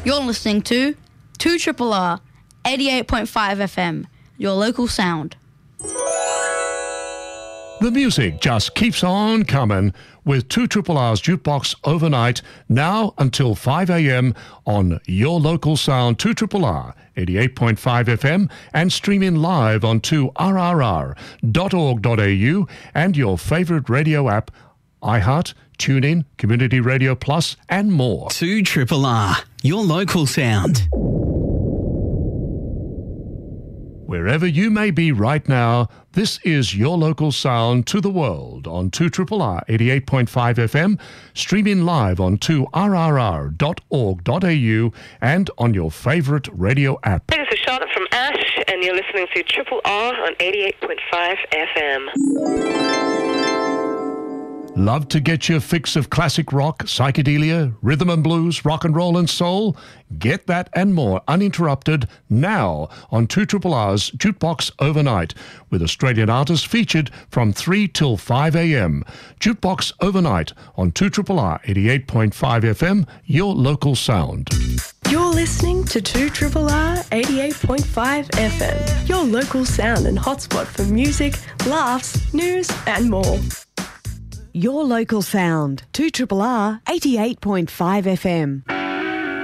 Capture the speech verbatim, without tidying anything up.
You're listening to two R R R, eighty-eight point five F M, your local sound. The music just keeps on coming with two R R R's Jukebox Overnight, now until five a.m. on your local sound, two R R R, eighty-eight point five F M, and streaming live on two R R R dot org dot A U and your favourite radio app, iHeart, TuneIn, Community Radio Plus, and more. two R R R, your local sound. Wherever you may be right now, this is your local sound to the world on two R R R eighty-eight point five F M, streaming live on two R R R dot org dot A U and on your favourite radio app. Hey, this is Charlotte from Ash, and you're listening to Triple R on eighty-eight point five F M. Love to get your fix of classic rock, psychedelia, rhythm and blues, rock and roll and soul? Get that and more uninterrupted now on two R R R's Jukebox Overnight, with Australian artists featured from three till five a.m. Jukebox Overnight on two R R R eighty-eight point five F M, your local sound. You're listening to two R R R eighty-eight point five F M, your local sound and hotspot for music, laughs, news and more. Your local sound, two R R R eighty-eight point five F M.